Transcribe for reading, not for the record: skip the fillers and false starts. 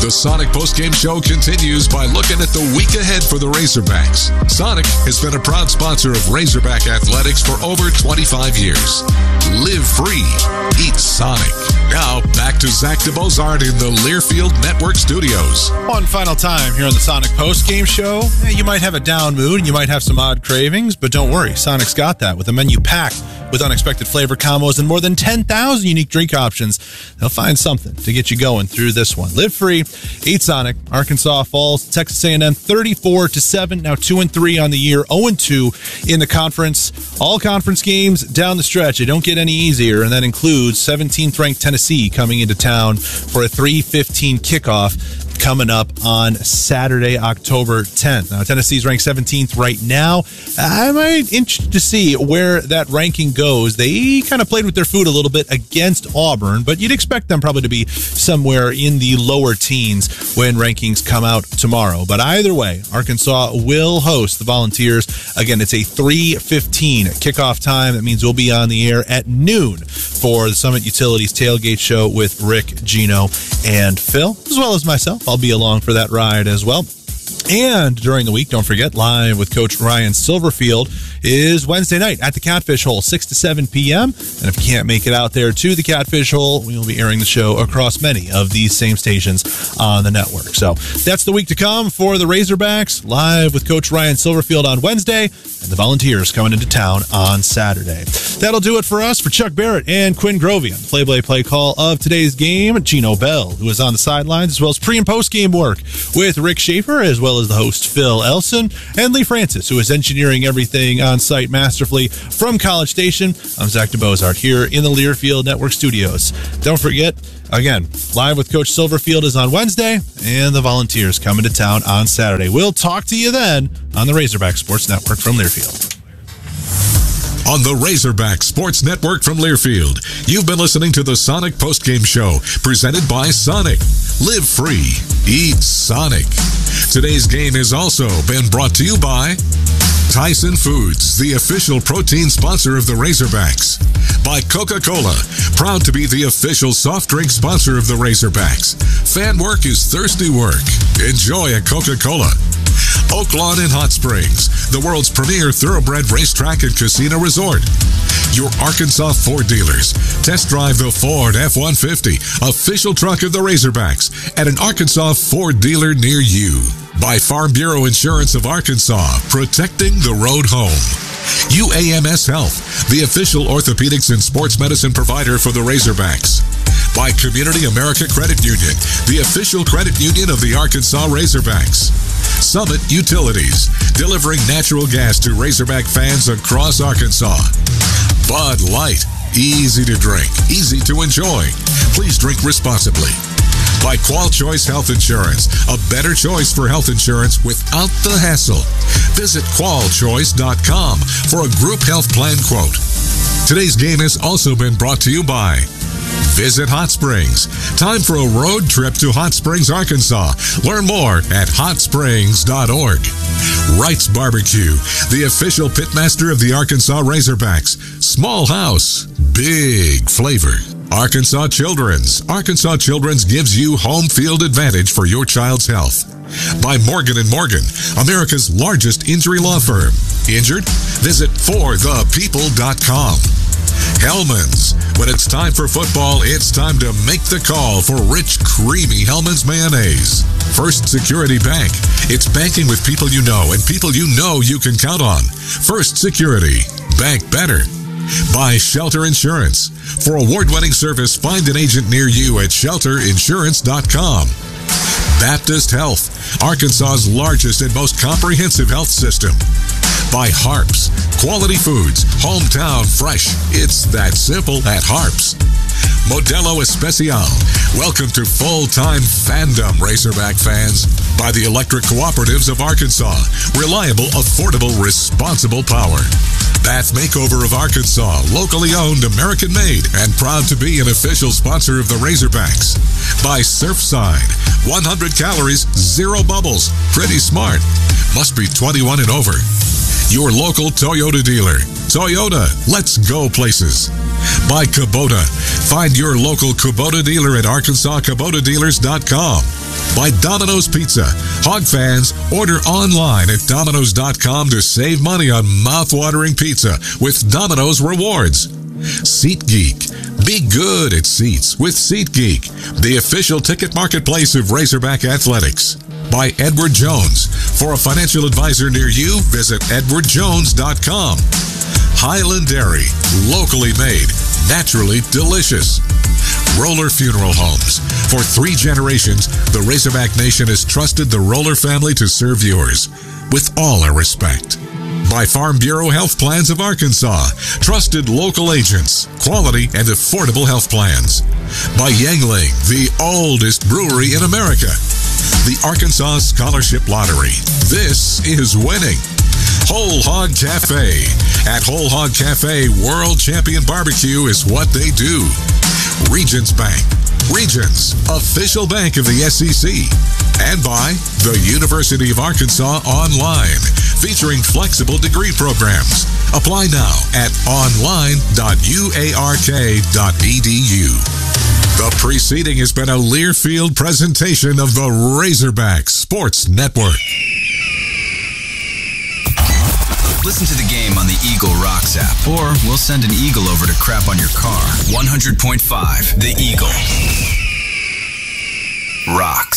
The Sonic postgame show continues by looking at the week ahead for the Razorbacks. Sonic has been a proud sponsor of Razorback Athletics for over 25 years. Live free. Eat Sonic. Now, back to Zach DeBozart in the Learfield Network studios. One final time here on the Sonic postgame show. You might have a down mood and you might have some odd cravings, but don't worry. Sonic's got that with a menu packed with unexpected flavor combos and more than 10,000 unique drink options. They'll find something to get you going through this one. Live free. Eat Sonic. Arkansas falls. Texas A&M 34-7. Now 2-3 on the year. 0-2 in the conference. All conference games down the stretch. They don't get any easier, and that includes 17th ranked Tennessee coming into town for a 3:15 kickoff coming up on Saturday, October 10th. Now, Tennessee's ranked 17th right now. I might interested to see where that ranking goes. They kind of played with their food a little bit against Auburn, but you'd expect them probably to be somewhere in the lower teens when rankings come out tomorrow. But either way, Arkansas will host the Volunteers. Again, it's a 3:15 kickoff time. That means we'll be on the air at noon for the Summit Utilities Tailgate Show with Rick, Gino, and Phil, as well as myself. I'll be along for that ride as well. And during the week, don't forget, Live with Coach Ryan Silverfield is Wednesday night at the Catfish Hole, 6 to 7 p.m. And if you can't make it out there to the Catfish Hole, we will be airing the show across many of these same stations on the network. So that's the week to come for the Razorbacks. Live with Coach Ryan Silverfield on Wednesday, and the Volunteers coming into town on Saturday. That'll do it for us. For Chuck Barrett and Quinn Grovey on the play-by-play call of today's game, Gino Bell, who is on the sidelines, as well as pre- and post-game work with Rick Schaefer, as well as the host Phil Elson, and Lee Francis, who is engineering everything on site masterfully from College Station. I'm Zach DeBozart here in the Learfield Network studios. Don't forget, again, Live with Coach Silverfield is on Wednesday, and the Volunteers coming to town on Saturday. We'll talk to you then on the Razorback Sports Network from Learfield. On the Razorback Sports Network from Learfield, you've been listening to the Sonic Postgame Show, presented by Sonic. Live free. Eat Sonic. Today's game has also been brought to you by Tyson Foods, the official protein sponsor of the Razorbacks. By Coca-Cola, proud to be the official soft drink sponsor of the Razorbacks. Fan work is thirsty work. Enjoy a Coca-Cola. Oaklawn in Hot Springs, the world's premier thoroughbred racetrack and casino resort. Your Arkansas Ford dealers. Test drive the Ford F-150, official truck of the Razorbacks, at an Arkansas Ford dealer near you. By Farm Bureau Insurance of Arkansas, protecting the road home. UAMS Health, the official orthopedics and sports medicine provider for the Razorbacks. By Community America Credit Union, the official credit union of the Arkansas Razorbacks. Summit Utilities, delivering natural gas to Razorback fans across Arkansas. Bud Light, easy to drink, easy to enjoy. Please drink responsibly. By Qual Choice Health Insurance, a better choice for health insurance without the hassle. Visit qualchoice.com for a group health plan quote. Today's game has also been brought to you by Visit Hot Springs. Time for a road trip to Hot Springs, Arkansas. Learn more at hotsprings.org. Wright's Barbecue, the official pitmaster of the Arkansas Razorbacks. Small house, big flavor. Arkansas Children's. Arkansas Children's gives you home field advantage for your child's health. By Morgan & Morgan, America's largest injury law firm. Injured? Visit forthepeople.com. Hellman's. When it's time for football, it's time to make the call for rich, creamy Hellman's mayonnaise. First Security Bank. It's banking with people you know and people you know you can count on. First Security. Bank better. By Shelter Insurance. For award-winning service, find an agent near you at shelterinsurance.com. Baptist Health, Arkansas's largest and most comprehensive health system. By Harps, quality foods, hometown fresh. It's that simple at Harps. Modelo Especial, welcome to full-time fandom, Razorback fans. By the Electric Cooperatives of Arkansas, reliable, affordable, responsible power. Bath Makeover of Arkansas, locally owned, American-made, and proud to be an official sponsor of the Razorbacks. By Surfside, 100 calories, 0 bubbles. Pretty smart. Must be 21 and over. Your local Toyota dealer. Toyota, let's go places. By Kubota. Find your local Kubota dealer at arkansaskubotadealers.com. By Domino's Pizza. Hog fans, order online at Domino's.com to save money on mouth-watering pizza with Domino's Rewards. SeatGeek. Be good at seats with SeatGeek, the official ticket marketplace of Razorback Athletics. By Edward Jones. For a financial advisor near you, visit edwardjones.com. Highland Dairy. Locally made. Naturally delicious. Roller Funeral Homes. For 3 generations, the Razorback Nation has trusted the Roller family to serve yours with all our respect. By Farm Bureau Health Plans of Arkansas. Trusted local agents, quality and affordable health plans. By Yangling, the oldest brewery in America. The Arkansas Scholarship Lottery. This is winning. Whole Hog Cafe. At Whole Hog Cafe, World Champion Barbecue is what they do. Regions Bank. Regions, official bank of the SEC. And by the University of Arkansas Online, featuring flexible degree programs. Apply now at online.uark.edu. The preceding has been a Learfield presentation of the Razorback Sports Network. Listen to the game on the Eagle Rocks app, or we'll send an eagle over to crap on your car. 100.5 The Eagle. Rocks.